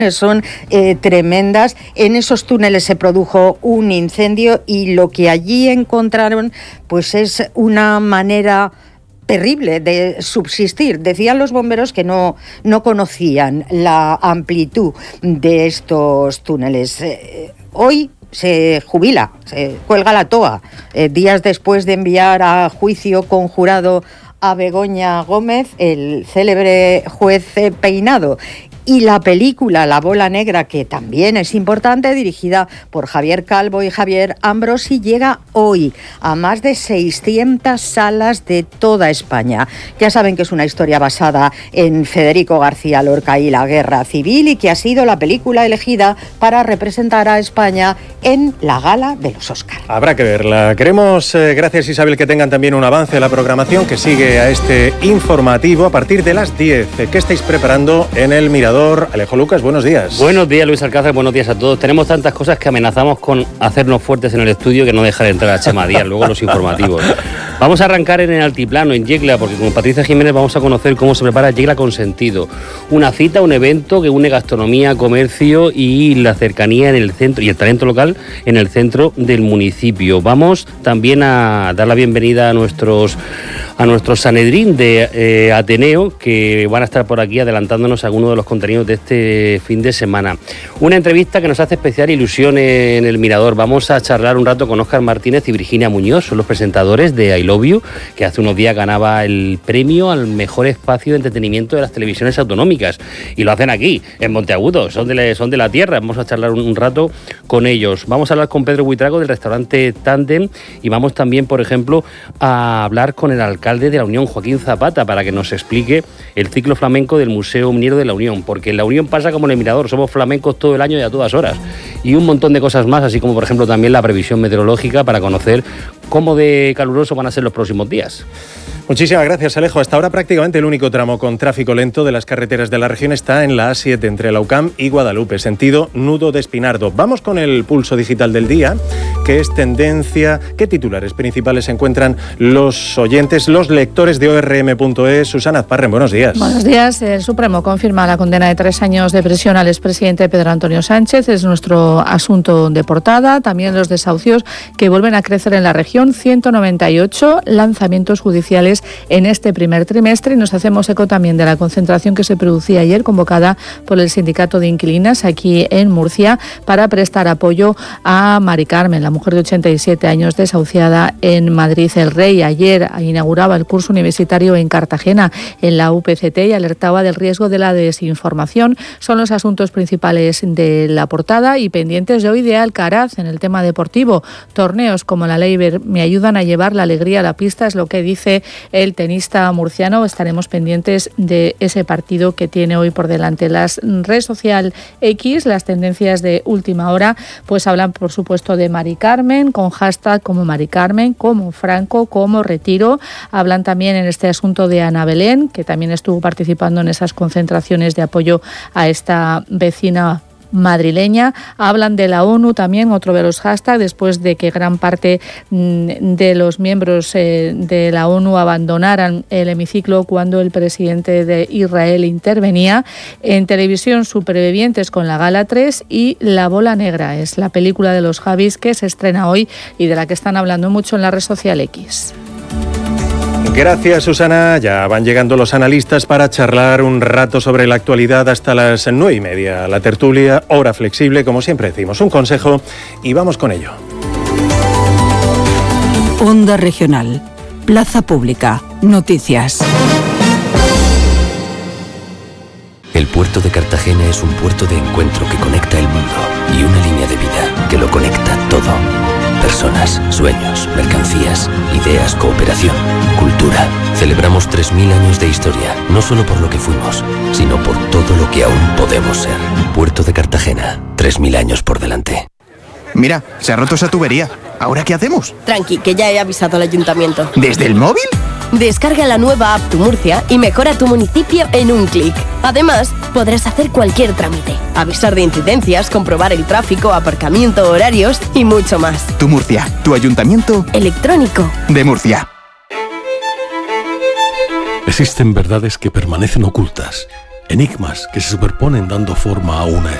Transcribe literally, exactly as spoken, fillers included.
son eh, tremendas. En esos túneles se produjo un incendio y lo que allí encontraron pues es una manera terrible de subsistir. Decían los bomberos que no, no conocían la amplitud de estos túneles. Eh, hoy se jubila, se cuelga la toga, eh, días después de enviar a juicio conjurado a Begoña Gómez, el célebre juez peinado. Y la película La Bola Negra, que también es importante, dirigida por Javier Calvo y Javier Ambrosi, llega hoy a más de seiscientas salas de toda España. Ya saben que es una historia basada en Federico García Lorca y la Guerra Civil y que ha sido la película elegida para representar a España en la gala de los Óscar. Habrá que verla. Queremos, eh, gracias Isabel, que tengan también un avance de la programación que sigue a este informativo a partir de las diez. ¿Qué estáis preparando en el Mirador? Alejo Lucas, buenos días. Buenos días, Luis Alcázar, buenos días a todos. Tenemos tantas cosas que amenazamos con hacernos fuertes en el estudio que no deja de entrar a Chema Díaz, luego los informativos. Vamos a arrancar en el altiplano, en Yecla, porque con Patricia Jiménez vamos a conocer cómo se prepara Yecla con sentido. Una cita, un evento que une gastronomía, comercio y la cercanía en el centro y el talento local en el centro del municipio. Vamos también a dar la bienvenida a nuestros a nuestros Sanedrín de eh, Ateneo, que van a estar por aquí adelantándonos algunos de los contenidos de este fin de semana. Una entrevista que nos hace especial ilusión en el Mirador. Vamos a charlar un rato con Óscar Martínez y Virginia Muñoz, son los presentadores de I Love You, que hace unos días ganaba el premio al mejor espacio de entretenimiento de las televisiones autonómicas. Y lo hacen aquí, en Monteagudo, son de la, son de la tierra. Vamos a charlar un, un rato con ellos. Vamos a hablar con Pedro Buitrago del restaurante Tándem y vamos también, por ejemplo, a hablar con el alcalde de la Unión, Joaquín Zapata, para que nos explique el ciclo flamenco del Museo Minero de la Unión, porque en la Unión pasa como en el Mirador, somos flamencos todo el año y a todas horas, y un montón de cosas más, así como por ejemplo también la previsión meteorológica para conocer cómo de caluroso van a ser los próximos días. Muchísimas gracias, Alejo. Hasta ahora prácticamente el único tramo con tráfico lento de las carreteras de la región está en la A siete entre la U C A M y Guadalupe, sentido Nudo de Espinardo. Vamos con el pulso digital del día, que es tendencia. ¿Qué titulares principales encuentran los oyentes, los lectores de O R M punto es? Susana Azparren, buenos días. Buenos días. El Supremo confirma la condena de tres años de prisión al expresidente Pedro Antonio Sánchez. Es nuestro asunto de portada. También los desahucios que vuelven a crecer en la región. ciento noventa y ocho lanzamientos judiciales en este primer trimestre, y nos hacemos eco también de la concentración que se producía ayer convocada por el sindicato de inquilinas aquí en Murcia para prestar apoyo a Mari Carmen, la mujer de ochenta y siete años desahuciada en Madrid el Rey. Ayer inauguraba el curso universitario en Cartagena en la U P C T y alertaba del riesgo de la desinformación. Son los asuntos principales de la portada y pendientes de hoy de Alcaraz en el tema deportivo. Torneos como la Leiber me ayudan a llevar la alegría a la pista, es lo que dice el tenista murciano. Estaremos pendientes de ese partido que tiene hoy por delante. Las redes social X, las tendencias de última hora, pues hablan por supuesto de Mari Carmen, con hashtag como Mari Carmen, como Franco, como Retiro. Hablan también en este asunto de Ana Belén, que también estuvo participando en esas concentraciones de apoyo a esta vecina madrileña. Hablan de la ONU también, otro de los hashtags, después de que gran parte de los miembros eh, de la ONU abandonaran el hemiciclo cuando el presidente de Israel intervenía. En televisión, Supervivientes con la Gala tres y La Bola Negra, es la película de los Javis que se estrena hoy y de la que están hablando mucho en la red social X. Gracias, Susana. Ya van llegando los analistas para charlar un rato sobre la actualidad hasta las nueve y media. La tertulia, hora flexible, como siempre decimos, un consejo y vamos con ello. Onda Regional, Plaza Pública, Noticias. El puerto de Cartagena es un puerto de encuentro que conecta el mundo y una línea de vida que lo conecta todo. Personas, sueños, mercancías, ideas, cooperación, cultura. Celebramos tres mil años de historia, no solo por lo que fuimos, sino por todo lo que aún podemos ser. Puerto de Cartagena, tres mil años por delante. Mira, se ha roto esa tubería. ¿Ahora qué hacemos? Tranqui, que ya he avisado al ayuntamiento. ¿Desde el móvil? Descarga la nueva app Tu Murcia y mejora tu municipio en un clic. Además, podrás hacer cualquier trámite, avisar de incidencias, comprobar el tráfico, aparcamiento, horarios y mucho más. Tu Murcia, tu ayuntamiento electrónico de Murcia. Existen verdades que permanecen ocultas Enigmas que se superponen dando forma a una